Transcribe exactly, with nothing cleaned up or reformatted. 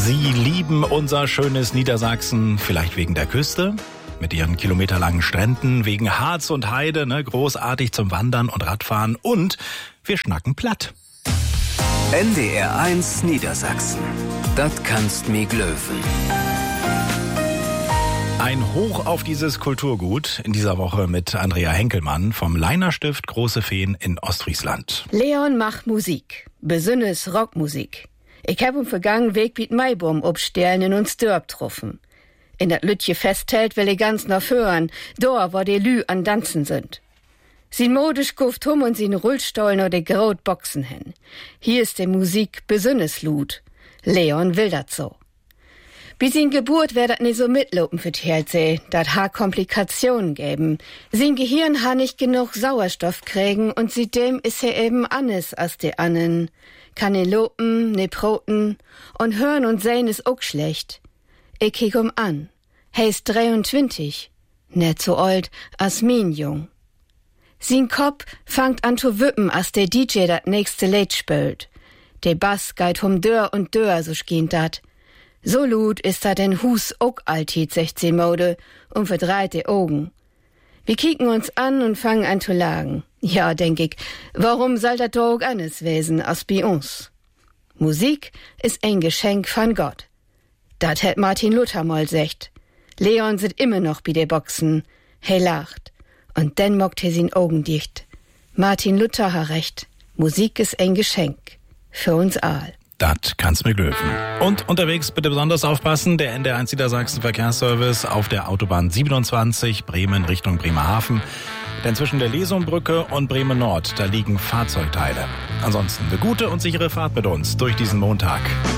Sie lieben unser schönes Niedersachsen, vielleicht wegen der Küste, mit ihren kilometerlangen Stränden, wegen Harz und Heide, ne, großartig zum Wandern und Radfahren, und wir schnacken platt. N D R eins Niedersachsen. Das kannst mi glöwen. Ein Hoch auf dieses Kulturgut in dieser Woche mit Andrea Henkelmann vom Leinerstift Große Feen in Ostfriesland. Leon macht Musik, besünnes Rockmusik. Ich hab im vergangenen Weg mit Maibaum obstellen in uns Dörp truffen. In dat Lütje festhält will ich ganz noch hören, da wo die Lü an Danzen sind. Sin modisch guft hum und sin Rullstollen oder de Graut Boxen hin. Hier ist die Musik besünnes Lud. Leon will dat so. Bis sin Geburt werdet nie so mitlopen für Tjelze, dat ha Komplikationen geben. Sin Gehirn ha nicht genug Sauerstoff kriegen und seitdem is er eben anders als die annen. Kann ne lopen, ne proten und hören und sehen is auch schlecht. Ich kick um an. He ist dreiundzwanzig, net so alt als min Jung. Sin Kopf fangt an zu wippen, als der D J dat nächste Lied spielt. Der Bass geht um Dörr und Dörr, so schient dat. So lut ist dat den Hus auch altid sechzehn Mode und verdreite Augen. Wir kicken uns an und fangen an zu lagen. Ja, denk ich, warum soll dat doch auch anders wesen als bei uns? Musik ist ein Geschenk von Gott. Dat hätt Martin Luther mal secht. Leon sit immer noch bei der Boxen. He lacht. Und dann mockt he sin Augen dicht. Martin Luther ha recht. Musik ist ein Geschenk. Für uns all. Das kann's mir glöwen. Und unterwegs bitte besonders aufpassen, der N D R eins Niedersachsen Verkehrsservice auf der Autobahn siebenundzwanzig Bremen Richtung Bremerhaven. Denn zwischen der Lesumbrücke und Bremen Nord, da liegen Fahrzeugteile. Ansonsten eine gute und sichere Fahrt mit uns durch diesen Montag.